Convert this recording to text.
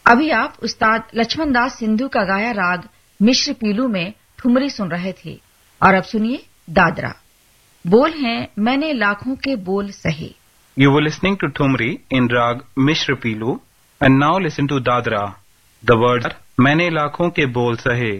अभी आप उस्ताद लक्ष्मण दास सिंधु का गाया राग मिश्र पीलू में ठुमरी सुन रहे थे और अब सुनिए दादरा। बोल हैं मैंने लाखों के बोल सहे। You were listening to Thumri in Rag Mishra Pilu and now listen to Dadra. The words are मैंने लाखों के बोल सहे।